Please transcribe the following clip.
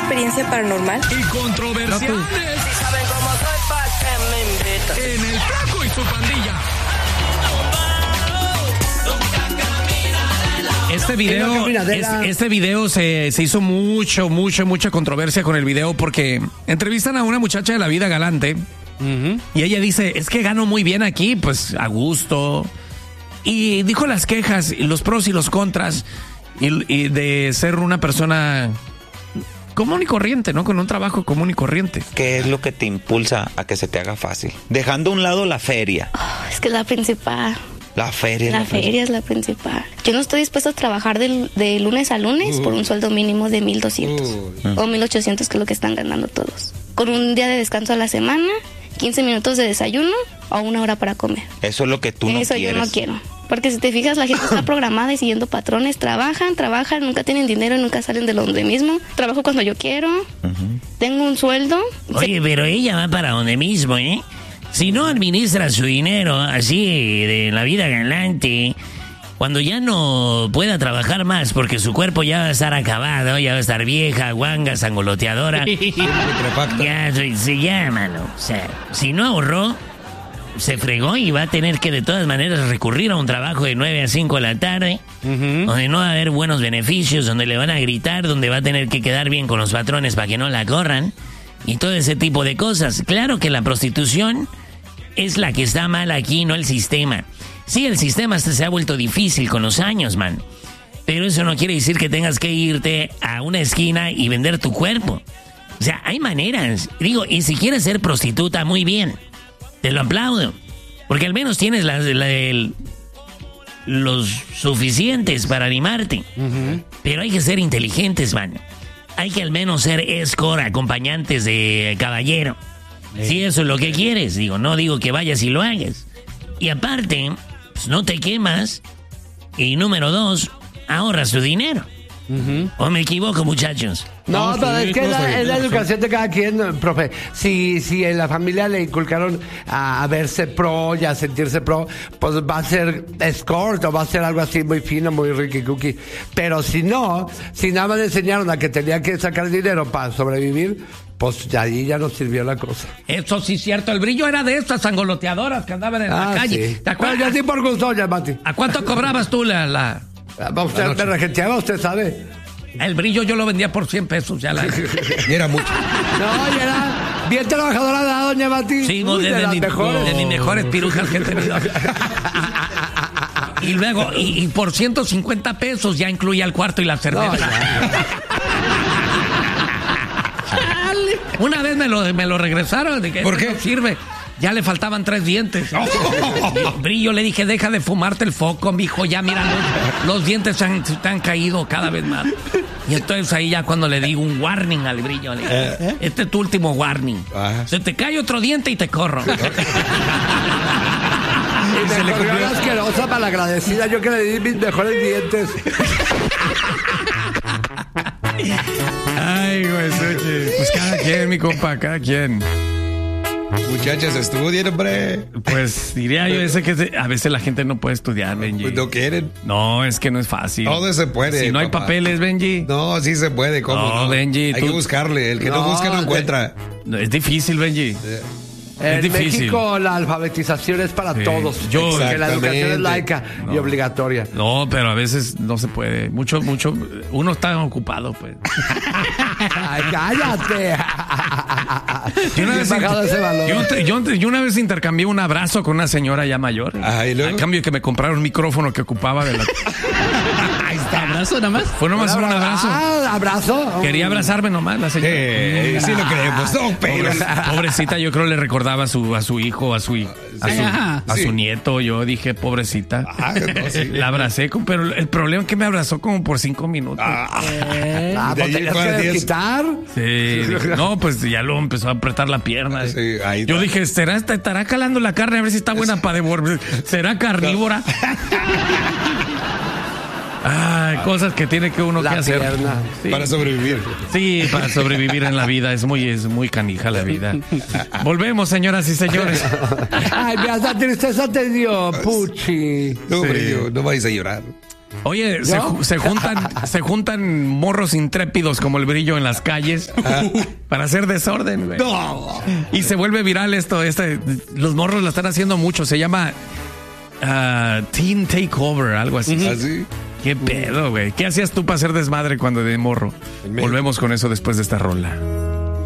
experiencia paranormal y controversiales. Si saben cómo soy, ¿pa' qué me invitan? En El Flaco y su pandilla. Este video se hizo mucha controversia con el video porque entrevistan a una muchacha de la vida galante y ella dice, es que gano muy bien aquí, pues a gusto. Y dijo las quejas, los pros y los contras y de ser una persona común y corriente, ¿no? Con un trabajo común y corriente. ¿Qué es lo que te impulsa a que se te haga fácil? Dejando a un lado la feria. Es que es la principal. La feria. La feria es la principal. Yo no estoy dispuesto a trabajar de lunes a lunes por un sueldo mínimo de 1,200 o 1,800, que es lo que están ganando todos. Con un día de descanso a la semana, 15 minutos de desayuno o 1 hora para comer. Eso es lo que tú no quieres. Eso yo no quiero. Porque si te fijas, la gente está programada y siguiendo patrones. Trabajan, nunca tienen dinero y nunca salen de donde mismo. Trabajo cuando yo quiero. Tengo un sueldo. Oye, pero ella va para donde mismo, ¿eh? Si no administra su dinero así de la vida galante, cuando ya no pueda trabajar más porque su cuerpo ya va a estar acabado, ya va a estar vieja, guanga, sangoloteadora, ya, mano. O sea, si no ahorró, se fregó y va a tener que de todas maneras recurrir a un trabajo de 9 a 5 de la tarde, donde no va a haber buenos beneficios, donde le van a gritar, donde va a tener que quedar bien con los patrones para que no la corran. Y todo ese tipo de cosas. Claro que la prostitución es la que está mal aquí, no el sistema. Sí, el sistema se ha vuelto difícil con los años, man. Pero eso no quiere decir que tengas que irte a una esquina y vender tu cuerpo. O sea, hay maneras. Digo, y si quieres ser prostituta, muy bien. Te lo aplaudo. Porque al menos tienes los suficientes para animarte. Pero hay que ser inteligentes, man. Hay que al menos ser escort, acompañantes de caballero. Si eso es lo que quieres, no digo que vayas y lo hagas. Y aparte, pues no te quemas. Y número 2, ahorras tu dinero. ¿O me equivoco, muchachos? No, es que es la educación de cada quien, profe. Si en la familia le inculcaron a verse pro y a sentirse pro, pues va a ser escort o va a ser algo así muy fino, muy ricky cookie. Pero si no, si nada más le enseñaron a que tenía que sacar dinero para sobrevivir, pues ahí ya no sirvió la cosa. Eso sí es cierto, el Brillo era de estas angoloteadoras que andaban en la calle. Sí. ¿Te acuerdas? Yo sí por gusto, ya, Mati. ¿A cuánto cobrabas tú la usted me regenteaba, usted sabe. El Brillo yo lo vendía por 100 pesos ya. Y era mucho. No, y era bien trabajadora la doña Mati. Sí, de mis mejores pirujas que he tenido. Y luego, y por 150 pesos ya incluía el cuarto y la cerveza. No, una vez me lo regresaron. Dije, ¿por qué? No sirve. Ya le faltaban 3 dientes. Brillo, le dije, deja de fumarte el foco, mijo. Ya, mira, los dientes te han caído cada vez más. Y entonces ahí ya cuando le digo un warning al Brillo, le digo, este es tu último warning. Se te cae otro diente y te corro. Y se le corrió la asquerosa malagradecida. Yo que le di mis mejores dientes. Ay, güey, pues cada quien, mi compa, cada quien. Muchachas, estudien, hombre. Pues diría yo que a veces la gente no puede estudiar, Benji. Pues no quieren. No, es que no es fácil. Todo se puede. Si no hay papeles, Benji. No, sí se puede. ¿Cómo no? Benji. Hay que buscarle. El que no busca no encuentra. Es difícil, Benji. En México la alfabetización es para todos. Porque la educación es laica y obligatoria. No, pero a veces no se puede. Mucho. Uno está ocupado, pues. Ay, cállate. Yo una vez intercambié un abrazo con una señora ya mayor. A cambio que me compraron un micrófono que ocupaba de la... Ahí está, abrazo nada más. Fue nomás un abrazo. ¿Abrazo? Quería abrazarme nomás la señora. Sí lo creemos. No, pero... Pobrecita, yo creo le recordaba a su hijo, a su nieto. Yo dije, pobrecita. La abracé, pero el problema es que me abrazó como por 5 minutos. ¿Pues tenías que desquitar? Sí. No, pues ya luego empezó a apretar la pierna. Sí, yo dije, estará calando la carne a ver si está buena para devolver. ¿Será carnívora? Ay, cosas que tiene que uno que hacer. Sí. Para sobrevivir. Sí, para sobrevivir en la vida. Es muy canija la vida. Volvemos, señoras y señores. Ay, mira, esa tristeza te dio, Puchi. No, Brillo, no vais a llorar. Oye, se juntan morros intrépidos como el Brillo en las calles para hacer desorden, güey. No. Y se vuelve viral esto. Los morros lo están haciendo mucho. Se llama Teen Takeover, algo así. ¿Así? ¿Qué pedo, güey? ¿Qué hacías tú para hacer desmadre cuando de morro? Volvemos con eso después de esta rola.